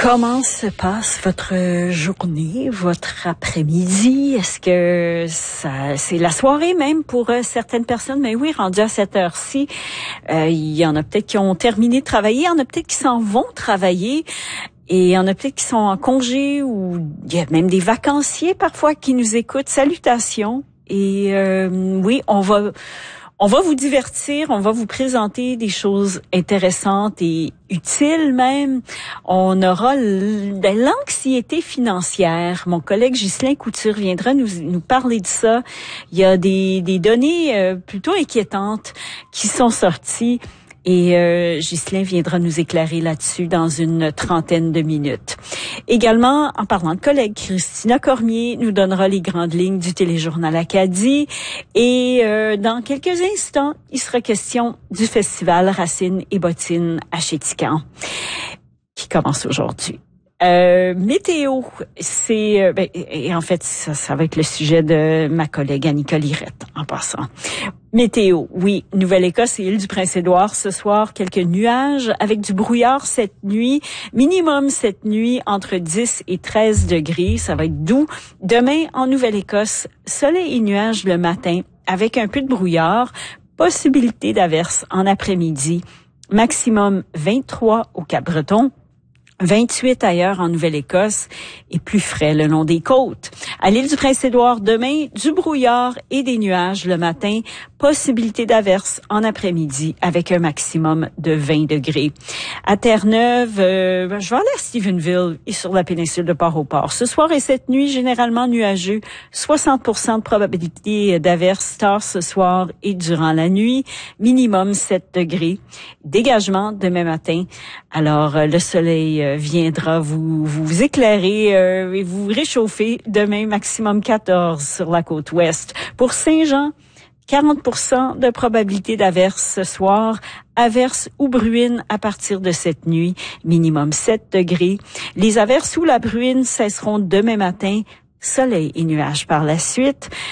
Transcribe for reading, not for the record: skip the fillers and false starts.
Comment se passe votre journée, votre après-midi? Est-ce que c'est la soirée même pour certaines personnes? Mais oui, rendu à cette heure-ci, il y en a peut-être qui ont terminé de travailler, il y en a peut-être qui s'en vont travailler. Et il y en a peut-être qui sont en congé ou il y a même des vacanciers parfois qui nous écoutent. Salutations. Et oui, on va vous divertir, on va vous présenter des choses intéressantes et utiles même. On aura l'anxiété financière. Mon collègue Ghislain Couture viendra nous parler de ça. Il y a des données plutôt inquiétantes qui sont sorties. Et Ghislain viendra nous éclairer là-dessus dans une trentaine de minutes. Également, en parlant de collègues, Christina Cormier nous donnera les grandes lignes du téléjournal Acadie. Et dans quelques instants, il sera question du festival Racines et Bottines à Chéticamp, qui commence aujourd'hui. Météo, c'est et en fait ça va être le sujet de ma collègue Annika Lirette en passant. Météo, oui, Nouvelle-Écosse et Île-du-Prince-Édouard ce soir, quelques nuages avec du brouillard cette nuit, minimum cette nuit entre 10 et 13 degrés, ça va être doux. Demain en Nouvelle-Écosse, soleil et nuages le matin avec un peu de brouillard, possibilité d'averse en après-midi, maximum 23 au Cap-Breton. 28 ailleurs en Nouvelle-Écosse et plus frais le long des côtes. À l'île du Prince-Édouard, demain, du brouillard et des nuages le matin, possibilité d'averse en après-midi avec un maximum de 20 degrés. À Terre-Neuve, je vais aller à Stephenville et sur la péninsule de Port-au-Port. Ce soir et cette nuit, généralement nuageux, 60% de probabilité d'averse tard ce soir et durant la nuit, minimum 7 degrés. Dégagement demain matin. Alors, le soleil viendra vous éclairer et vous réchauffer. Demain, maximum 14 sur la côte ouest. Pour Saint-Jean, 40% de probabilité d'averse ce soir. Averse ou bruine à partir de cette nuit. Minimum 7 degrés. Les averses ou la bruine cesseront demain matin. Soleil et nuages par la suite.